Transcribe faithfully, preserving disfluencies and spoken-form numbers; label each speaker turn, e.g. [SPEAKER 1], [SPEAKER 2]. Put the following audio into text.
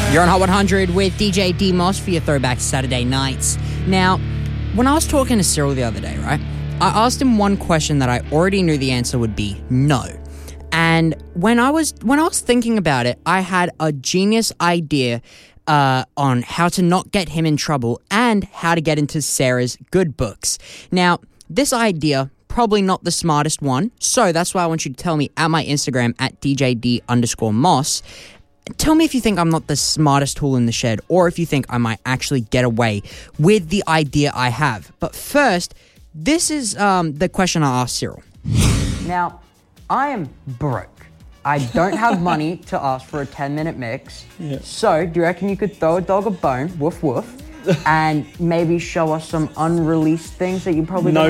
[SPEAKER 1] You're on Hot one hundred with D J D-Moss for your Throwback Saturday nights. Now, when I was talking to Cyril the other day, right, I asked him one question that I already knew the answer would be no. And when I was when I was thinking about it, I had a genius idea uh, on how to not get him in trouble and how to get into Sarah's good books. Now, this idea, probably not the smartest one, so that's why I want you to tell me at my Instagram at DJD underscore Moss. Tell me if you think I'm not the smartest tool in the shed, or if you think I might actually get away with the idea I have. But first, this is um, the question I asked Cyril. Now, I am broke. I don't have money to ask for a ten-minute mix. Yeah. So, do you reckon you could throw a dog a bone, woof woof, and maybe show us some unreleased things that you probably
[SPEAKER 2] no
[SPEAKER 1] don't